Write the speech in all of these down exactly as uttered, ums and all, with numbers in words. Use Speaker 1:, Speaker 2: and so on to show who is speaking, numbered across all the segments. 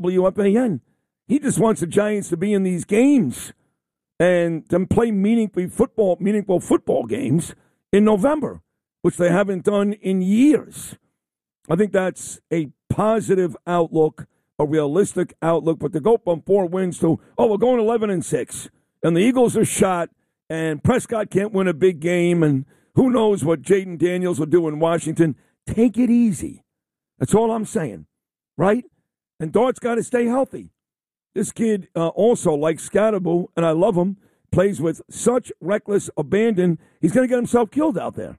Speaker 1: W F A N. He just wants the Giants to be in these games and to play meaningful football, meaningful football games in November, which they haven't done in years. I think that's a positive outlook, a realistic outlook. But to go from four wins to, oh, we're going eleven and six, and the Eagles are shot, and Prescott can't win a big game, and who knows what Jaden Daniels will do in Washington. Take it easy. That's all I'm saying, right? And Dart's got to stay healthy. This kid uh, also, like Scatterbo, and I love him, plays with such reckless abandon, he's going to get himself killed out there.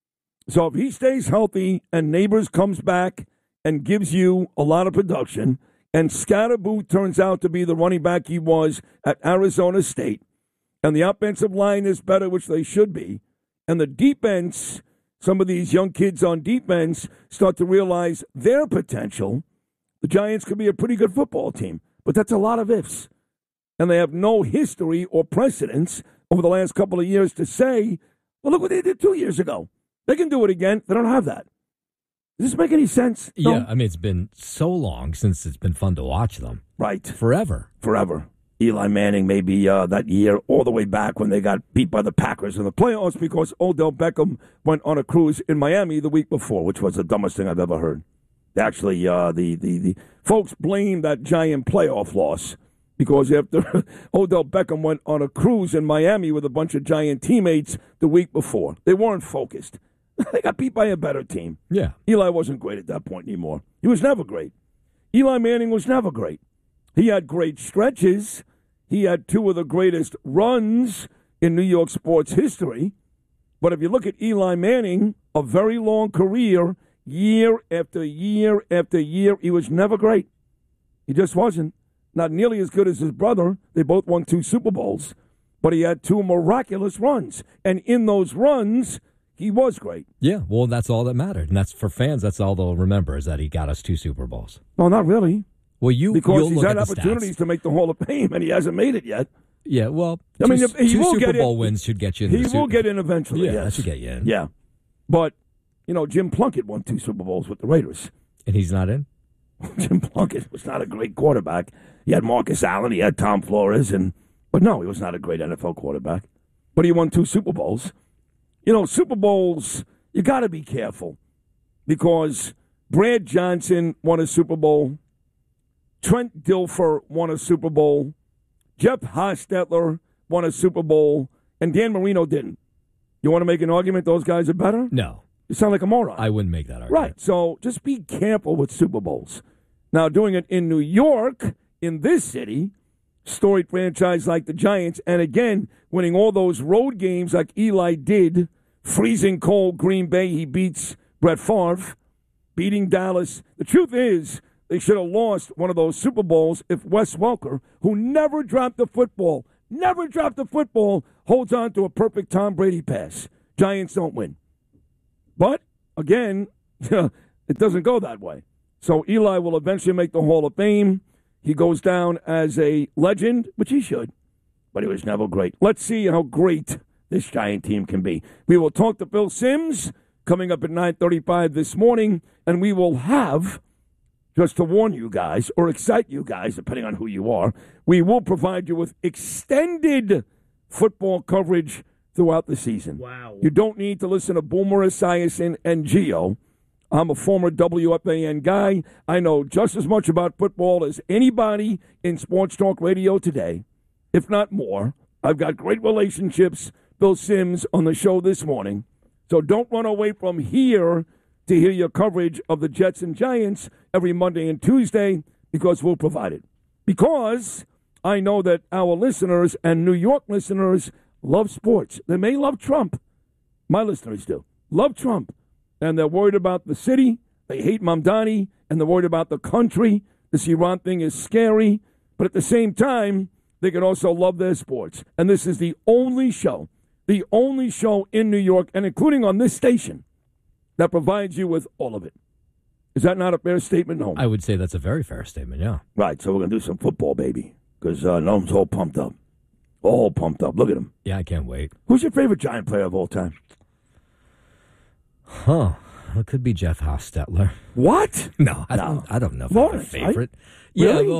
Speaker 1: So if he stays healthy and Neighbors comes back and gives you a lot of production, and Scatterbo turns out to be the running back he was at Arizona State, and the offensive line is better, which they should be, and the defense, some of these young kids on defense start to realize their potential, the Giants could be a pretty good football team. But that's a lot of ifs. And they have no history or precedence over the last couple of years to say, well, look what they did two years ago. They can do it again. They don't have that. Does this make any sense?
Speaker 2: Yeah,
Speaker 1: no?
Speaker 2: I mean, it's been so long since it's been fun to watch them.
Speaker 1: Right.
Speaker 2: Forever.
Speaker 1: Forever. Eli Manning maybe uh, that year all the way back when they got beat by the Packers in the playoffs because Odell Beckham went on a cruise in Miami the week before, which was the dumbest thing I've ever heard. Actually, uh, the, the, the folks blame that Giant playoff loss because after Odell Beckham went on a cruise in Miami with a bunch of Giant teammates the week before. They weren't focused. They got beat by a better team.
Speaker 2: Yeah.
Speaker 1: Eli wasn't great at that point anymore. He was never great. Eli Manning was never great. He had great stretches. He had two of the greatest runs in New York sports history. But if you look at Eli Manning, a very long career, year after year after year, he was never great. He just wasn't. Not nearly as good as his brother. They both won two Super Bowls. But he had two miraculous runs. And in those runs, he was great.
Speaker 2: Yeah, well, that's all that mattered. And that's for fans, that's all they'll remember is that he got us two Super Bowls.
Speaker 1: No, not really.
Speaker 2: Well, you
Speaker 1: Because
Speaker 2: you'll
Speaker 1: he's
Speaker 2: look
Speaker 1: had
Speaker 2: at the
Speaker 1: opportunities
Speaker 2: stats.
Speaker 1: to make the Hall of Fame, and he hasn't made it yet.
Speaker 2: Yeah, well,
Speaker 1: I
Speaker 2: two,
Speaker 1: mean, if- he
Speaker 2: two
Speaker 1: will
Speaker 2: Super
Speaker 1: get
Speaker 2: Bowl
Speaker 1: in.
Speaker 2: wins should get you in
Speaker 1: He
Speaker 2: the
Speaker 1: will
Speaker 2: Super
Speaker 1: get in eventually,
Speaker 2: Yeah,
Speaker 1: yes.
Speaker 2: that should get you in.
Speaker 1: Yeah. But, you know, Jim Plunkett won two Super Bowls with the Raiders.
Speaker 2: And he's not in?
Speaker 1: Jim Plunkett was not a great quarterback. He had Marcus Allen, he had Tom Flores, and but no, he was not a great N F L quarterback. But he won two Super Bowls. You know, Super Bowls, you got to be careful because Brad Johnson won a Super Bowl. Trent Dilfer won a Super Bowl. Jeff Hostetler won a Super Bowl. And Dan Marino didn't. You want to make an argument those guys are better?
Speaker 2: No.
Speaker 1: You sound like a moron.
Speaker 2: I wouldn't make that argument.
Speaker 1: Right. So just be careful with Super Bowls. Now, doing it in New York, in this city, storied franchise like the Giants, and again, winning all those road games like Eli did, freezing cold Green Bay, he beats Brett Favre, beating Dallas. The truth is, they should have lost one of those Super Bowls if Wes Welker, who never dropped the football, never dropped the football, holds on to a perfect Tom Brady pass. Giants don't win. But, again, it doesn't go that way. So Eli will eventually make the Hall of Fame. He goes down as a legend, which he should, but he was never great. Let's see how great this Giant team can be. We will talk to Phil Simms coming up at nine thirty-five this morning, and we will have, just to warn you guys, or excite you guys, depending on who you are, we will provide you with extended football coverage throughout the season.
Speaker 3: Wow.
Speaker 1: You don't need to listen to Boomer Esiason and Gio. I'm a former W F A N guy. I know just as much about football as anybody in Sports Talk Radio today, if not more. I've got great relationships. Bill Simms on the show this morning. So don't run away from here to hear your coverage of the Jets and Giants every Monday and Tuesday because we'll provide it. Because I know that our listeners and New York listeners love sports. They may love Trump. My listeners do. Love Trump. And they're worried about the city. They hate Mamdani. And they're worried about the country. This Iran thing is scary. But at the same time, they can also love their sports. And this is the only show, the only show in New York, and including on this station, that provides you with all of it. Is that not a fair statement, Noam?
Speaker 2: I would say that's a very fair statement, yeah.
Speaker 1: Right, so we're going to do some football, baby. Because uh, Noam's all pumped up. All pumped up. Look at him.
Speaker 2: Yeah, I can't wait.
Speaker 1: Who's your favorite Giant player of all time?
Speaker 2: Huh. It could be Jeff Hostetler.
Speaker 1: What?
Speaker 2: No, I
Speaker 1: No.
Speaker 2: don't. I don't know if I have a
Speaker 1: Lawrence, I-
Speaker 2: favorite. Yeah,
Speaker 1: Really?
Speaker 2: well,